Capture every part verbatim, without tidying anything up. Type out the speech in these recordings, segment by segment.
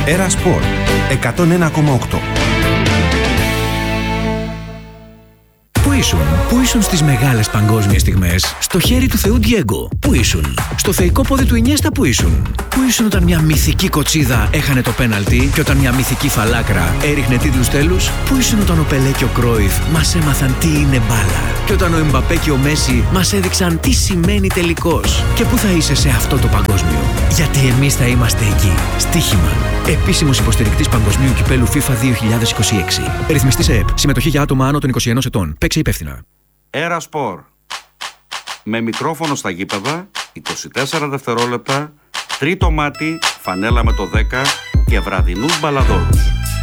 Έρα Σπορ εκατόν ένα κόμμα οκτώ. Πού ήσουν, πού ήσουν στις μεγάλες παγκόσμιες στιγμές? Στο χέρι του Θεού Ντιέγκο. Πού ήσουν? Στο θεϊκό πόδι του Ινιέστα. Πού ήσουν? Πού ήσουν όταν μια μυθική κοτσίδα έχανε το πέναλτι και όταν μια μυθική φαλάκρα έριχνε τίτλους τέλους? Πού ήσουν όταν ο Πελέ και ο Κρόιφ μας έμαθαν τι είναι μπάλα? Και όταν ο Εμπαπέ και ο Μέση μας έδειξαν τι σημαίνει τελικός? Και πού θα είσαι σε αυτό το παγκόσμιο? Γιατί εμείς θα είμαστε εκεί. Στοίχημα. Επίσημος υποστηρικτής Παγκοσμίου Κυπέλου FIFA δύο χιλιάδες είκοσι έξι. Ρυθμιστής ΕΕΠ. Συμμετοχή για άτομα άνω των είκοσι ενός ετών. Παίξε υπεύθυνα. Έρα Σπορ. Με μικρόφωνο στα γήπεδα, είκοσι τέσσερα δευτερόλεπτα, τρίτο μάτι, φανέλα με το δέκα και βραδινούς μπαλαδόρους.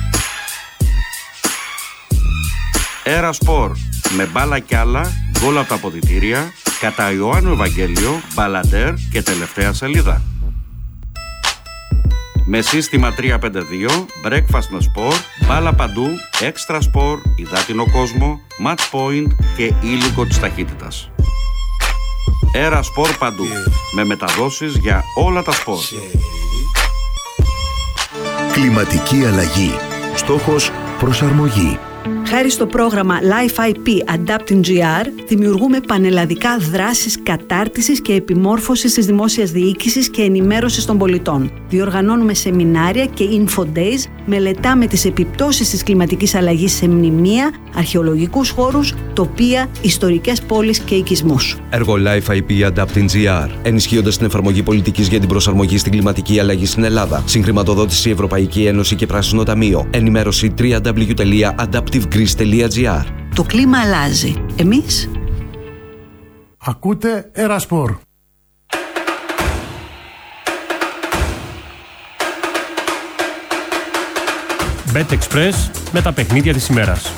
Έρα Σπορ. Με μπάλα κι άλλα, γκολ από τα αποδυτήρια, κατά Ιωάννου Ευαγγέλιο, μπαλαντέρ και τελευταία σελίδα. Με σύστημα τρία πέντε δύο, breakfast με σπορ, μπάλα παντού, έξτρα σπορ, υδάτινο κόσμο, match point και ήλικο της ταχύτητας. Έρα Σπορ παντού, με μεταδόσεις για όλα τα σπορ. Κλιματική αλλαγή. Στόχος προσαρμογή. Χάρη στο πρόγραμμα Life άι πι Adapting τζι αρ, δημιουργούμε πανελλαδικά δράσεις κατάρτισης και επιμόρφωσης της δημόσιας διοίκησης και ενημέρωσης των πολιτών. Διοργανώνουμε σεμινάρια και info days, μελετάμε τις επιπτώσεις της κλιματικής αλλαγής σε μνημεία, αρχαιολογικούς χώρους, τοπία, ιστορικές πόλεις και οικισμούς. Έργο Life άι πι Adapting τζι αρ, ενισχύοντας την εφαρμογή πολιτικής για την προσαρμογή στην κλιματική αλλαγή στην Ελλάδα. Συγχρηματοδότηση Ευρωπαϊκή Ένωση και Πράσινο Ταμείο. Ενημέρωση double-u double-u double-u τελεία adaptive greece τελεία τζι αρ. Το κλίμα αλλάζει. Εμείς ακούτε Έρα Σπορ. BetExpress με τα παιχνίδια της ημέρας.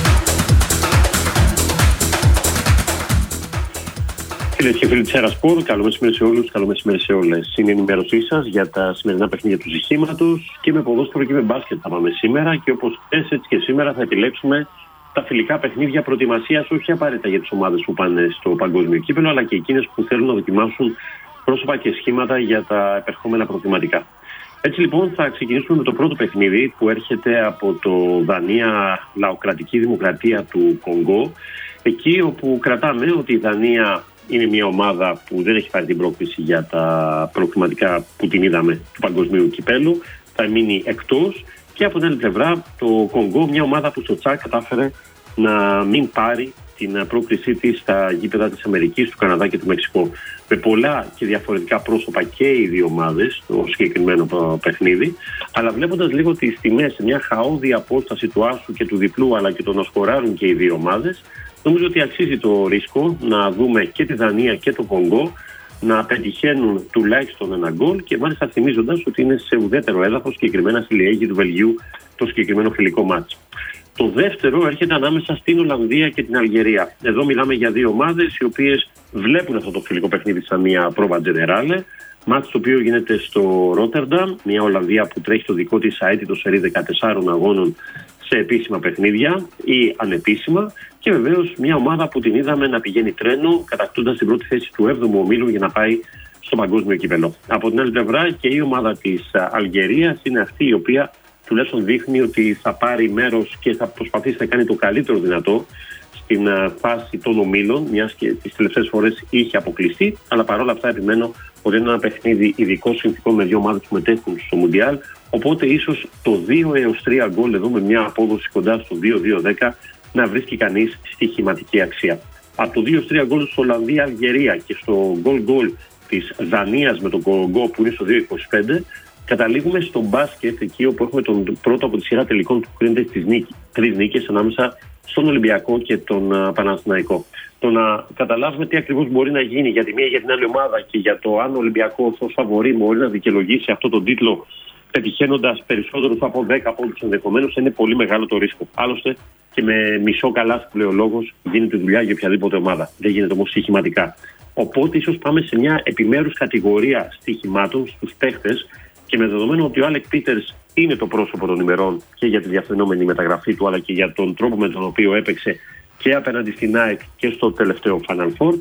Φίλες και φίλοι της Έρα Σπορ, καλό μεσημέρι σε όλους, καλό μεσημέρι σε όλες. Είναι η ενημέρωσή σας για τα σημερινά παιχνίδια του ζυχήματος και με ποδόσφαιρο και με μπάσκετ θα πάμε σήμερα και όπως χθες έτσι και σήμερα θα επιλέξουμε τα φιλικά παιχνίδια προετοιμασίας, όχι απαραίτητα για τις ομάδες που πάνε στο παγκόσμιο κύπελλο, αλλά και εκείνες που θέλουν να δοκιμάσουν πρόσωπα και σχήματα για τα επερχόμενα προκριματικά. Έτσι λοιπόν θα ξεκινήσουμε με το πρώτο παιχνίδι που έρχεται από το Δανία Λαοκρατική Δημοκρατία του Κονγκό, εκεί όπου κρατάμε ότι η Δανία είναι μια ομάδα που δεν έχει πάρει την πρόκληση για τα προκριματικά που την είδαμε του παγκοσμίου κυπέλου, θα μείνει εκτός, και από την άλλη πλευρά το Κονγκό, μια ομάδα που στο τσάκ κατάφερε να μην πάρει την πρόκρισή της στα γήπεδα της Αμερικής, του Καναδά και του Μεξικού. Με πολλά και διαφορετικά πρόσωπα και οι δύο ομάδες το συγκεκριμένο παιχνίδι, αλλά βλέποντας λίγο τις τιμές σε μια χαόδη απόσταση του άσου και του διπλού, αλλά και το να σκοράρουν και οι δύο ομάδες, νομίζω ότι αξίζει το ρίσκο να δούμε και τη Δανία και το Κονγκό να πετυχαίνουν τουλάχιστον ένα γκολ, και μάλιστα θυμίζοντας ότι είναι σε ουδέτερο έδαφος, συγκεκριμένα στη Λιέγη του Βελγίου, το συγκεκριμένο φιλικό μάτς. Το δεύτερο έρχεται ανάμεσα στην Ολλανδία και την Αλγερία. Εδώ μιλάμε για δύο ομάδες οι οποίες βλέπουν αυτό το φιλικό παιχνίδι σαν μια πρόβα τζενεράλε. Μάτς το οποίο γίνεται στο Ρότερνταμ, μια Ολλανδία που τρέχει το δικό της αίτητο σερί δεκατεσσάρων αγώνων σε επίσημα παιχνίδια ή ανεπίσημα, και βεβαίως μια ομάδα που την είδαμε να πηγαίνει τρένο, κατακτώντας την πρώτη θέση του έβδομου ομίλου για να πάει στο παγκόσμιο κύπελλο. Από την άλλη πλευρά και η ομάδα της Αλγερίας είναι αυτή η οποία τουλάχιστον δείχνει ότι θα πάρει μέρος και θα προσπαθήσει να κάνει το καλύτερο δυνατό στην φάση των ομίλων, μιας και τις τελευταίες φορές είχε αποκλειστεί, αλλά παρόλα αυτά επιμένω ότι είναι ένα παιχνίδι ειδικών συνθηκών με δύο ομάδες που μετέχουν στο Μουντιάλ, οπότε ίσως το δύο έως τρία γκολ εδώ με μια απόδοση κοντά στο δύο δύο δέκα να βρίσκει κανείς στοιχηματική αξία. Από το δύο έως τρία γκολ στο Ολλανδία-Αλγερία και στο γκολ γκολ της Δανίας με τον Κονγκό που είναι στο δύο είκοσι πέντε, καταλήγουμε στο μπάσκετ, εκεί όπου έχουμε τον πρώτο από τη σειρά τελικών που κρίνεται στις τρεις νίκες ανάμεσα στον Ολυμπιακό και τον uh, Παναθηναϊκό. Το να καταλάβουμε τι ακριβώς μπορεί να γίνει για τη μία για την άλλη ομάδα και για το αν ο Ολυμπιακός ως φαβορί μπορεί να δικαιολογήσει αυτό τον τίτλο πετυχαίνοντας περισσότερους από δέκα πόντους ενδεχομένως, είναι πολύ μεγάλο το ρίσκο. Άλλωστε και με μισό καλά που λέει ο λόγος γίνεται δουλειά για οποιαδήποτε ομάδα. Δεν γίνεται όμως στοιχηματικά. Οπότε ίσως πάμε σε μια επιμέρους κατηγορία στοιχημάτων στους παίχτες, και με δεδομένο ότι ο Άλεκ Πίτερς είναι το πρόσωπο των ημερών και για τη διαφθινόμενη μεταγραφή του, αλλά και για τον τρόπο με τον οποίο έπαιξε και απέναντι στην ΑΕΚ και στο τελευταίο Final Four,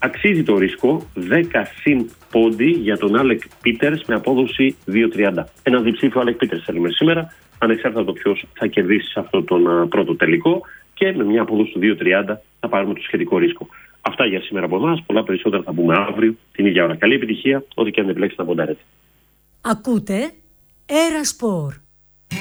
Αξίζει το ρίσκο, δέκα συν πόντι για τον Άλεκ Πίτερς με απόδοση δύο τριάντα. Ένα διψήφιο Άλεκ Πίτερς θέλουμε σήμερα, ανεξάρτητα από το ποιος θα κερδίσει σε αυτό τον uh, πρώτο τελικό, και με μια απόδοση του δύο τριάντα θα πάρουμε το σχετικό ρίσκο. Αυτά για σήμερα από εμάς. Πολλά περισσότερα θα πούμε αύριο την ίδια ώρα. Καλή επιτυχία, ό,τι και αν επιλέξετε να ποντάρετε. Ακούτε Era Sport.